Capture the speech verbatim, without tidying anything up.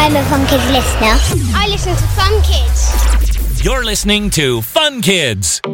I'm a Fun Kids listener. I listen to Fun Kids. You're listening to Fun Kids.